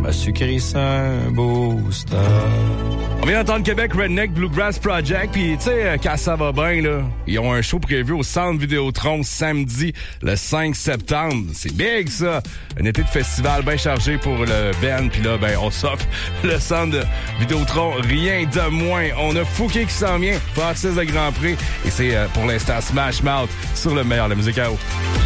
m'a sucré ça un booster. On vient d'entendre Québec Redneck Bluegrass Project, puis tu sais, quand ça va bien, là, ils ont un show prévu au Centre Vidéotron samedi, le 5 septembre. C'est big, ça! Un été de festival bien chargé pour le Ben, puis là, ben, on s'offre le Centre de Vidéotron, rien de moins. On a Fouquet qui s'en vient, Francis de Grand Prix, et c'est pour l'instant Smash Mouth sur le meilleur de la musique à eau.